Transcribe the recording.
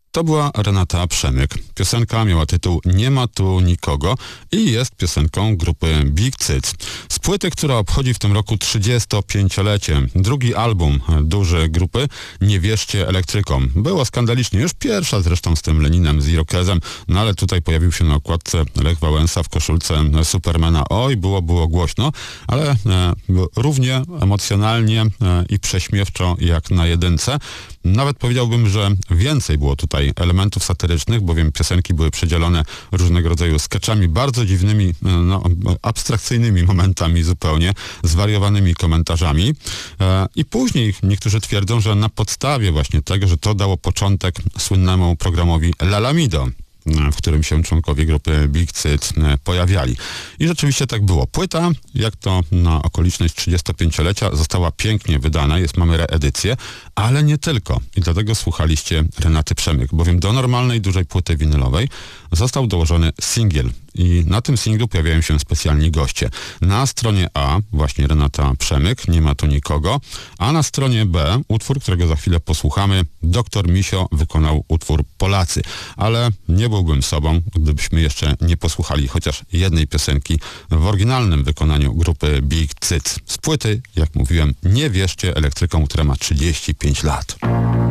To była Renata Przemyk. Piosenka miała tytuł Nie ma tu nikogo i jest piosenką grupy Big Cyc. Z płyty, która obchodzi w tym roku 35-lecie. Drugi album duży grupy Nie wierzcie elektrykom. Było skandalicznie, już pierwsza zresztą z tym Leninem, z Irokezem, no ale tutaj pojawił się na okładce Lech Wałęsa w koszulce Supermana. Oj, było głośno, ale równie emocjonalnie i prześmiewczo jak na jedynce. Nawet powiedziałbym, że więcej było tutaj elementów satyrycznych, bowiem piosenki były przedzielone różnego rodzaju skeczami, bardzo dziwnymi, abstrakcyjnymi momentami zupełnie, zwariowanymi komentarzami. I później niektórzy twierdzą, że na podstawie właśnie tego, że to dało początek słynnemu programowi Lalamido, w którym się członkowie grupy Big Cyc pojawiali. I rzeczywiście tak było. Płyta, jak to na okoliczność 35-lecia, została pięknie wydana, mamy reedycję, ale nie tylko. I dlatego słuchaliście Renaty Przemyk, bowiem do normalnej, dużej płyty winylowej został dołożony singiel. I na tym singlu pojawiają się specjalni goście. Na stronie A właśnie Renata Przemyk, Nie ma tu nikogo, a na stronie B utwór, którego za chwilę posłuchamy, Dr Misio wykonał utwór Polacy. Ale nie byłbym sobą, gdybyśmy jeszcze nie posłuchali chociaż jednej piosenki w oryginalnym wykonaniu grupy Big Cyc. Z płyty, jak mówiłem, Nie wierzcie elektrykom, która ma 35 lat.